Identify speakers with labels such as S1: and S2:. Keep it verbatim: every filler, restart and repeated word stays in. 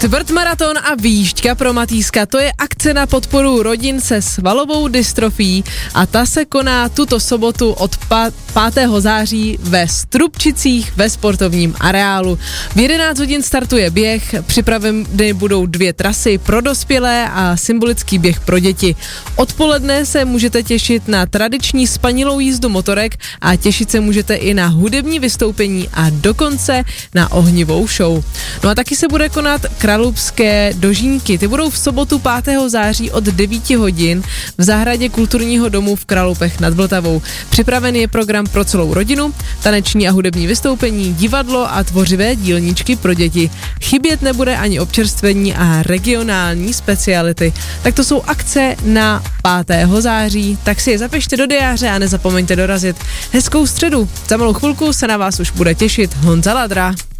S1: Čtvrtmaraton a výšťka pro Matýska, to je akce na podporu rodin se svalovou dystrofí a ta se koná tuto sobotu od pátého září ve Strupčicích ve sportovním areálu. V jedenáct hodin startuje běh, připraveny budou dvě trasy pro dospělé a symbolický běh pro děti. Odpoledne se můžete těšit na tradiční spanilou jízdu motorek a těšit se můžete i na hudební vystoupení a dokonce na ohnivou show. No a taky se bude konat kralupské dožínky. Ty budou v sobotu pátého září od devět hodin v zahradě kulturního domu v Kralupech nad Vltavou. Připraven je program pro celou rodinu, taneční a hudební vystoupení, divadlo a tvořivé dílničky pro děti. Chybět nebude ani občerstvení a regionální speciality. Tak to jsou akce na pátého září, tak si je zapište do diáře a nezapomeňte dorazit. Hezkou středu. Za malou chvilku se na vás už bude těšit Honza Ladra.